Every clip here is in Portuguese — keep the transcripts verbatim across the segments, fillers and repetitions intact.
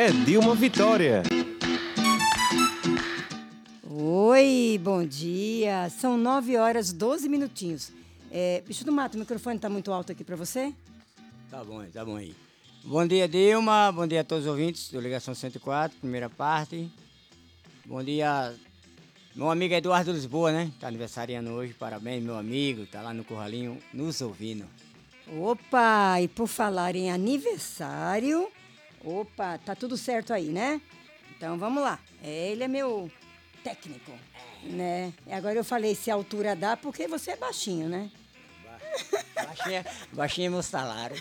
é Dilma Vitória. Oi, bom dia. São nove horas, doze minutinhos. É, bicho do mato, o microfone está muito alto aqui para você? Tá bom, tá bom aí. Bom dia, Dilma. Bom dia a todos os ouvintes do Ligação cento e quatro, primeira parte. Bom dia, meu amigo Eduardo Lisboa, né? Tá aniversariando hoje. Parabéns, meu amigo. Tá lá no Curralinho nos ouvindo. Opa, e por falar em aniversário... Opa, tá tudo certo aí, né? Então vamos lá. Ele é meu técnico, né? E agora eu falei se a altura dá, porque você é baixinho, né? Baixinho, baixinho é meu salário.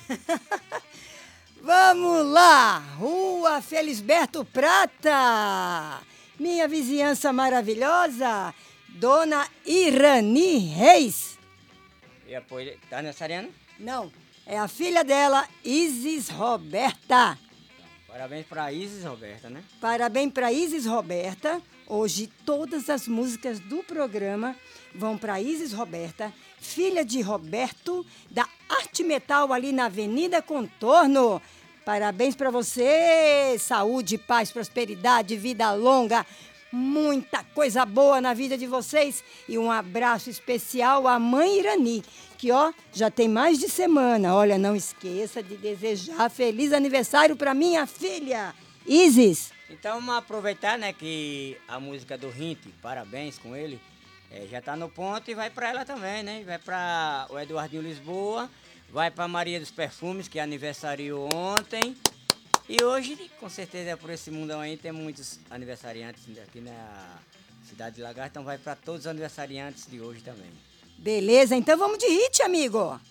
Vamos lá! Rua Felisberto Prata! Minha vizinhança maravilhosa, Dona Irani Reis. E apoio, tá aniversariando? Não, é a filha dela, Isis Roberta. Parabéns pra Isis Roberta, né? Parabéns para Isis Roberta. Hoje todas as músicas do programa vão para Isis Roberta, filha de Roberto, da Arte Metal ali na Avenida Contorno. Parabéns para você, saúde, paz, prosperidade, vida longa, muita coisa boa na vida de vocês e um abraço especial à mãe Irani, que ó, já tem mais de semana. Olha, não esqueça de desejar feliz aniversário para minha filha, Isis. Então vamos aproveitar, né, que a música do Hint, parabéns com ele, é, já tá no ponto e vai pra ela também, né? Vai pra o Eduardinho Lisboa, vai pra Maria dos Perfumes, que aniversariou ontem. E hoje, com certeza, por esse mundão aí, tem muitos aniversariantes aqui na cidade de Lagarto, então vai pra todos os aniversariantes de hoje também. Beleza, então vamos de hit, amigo.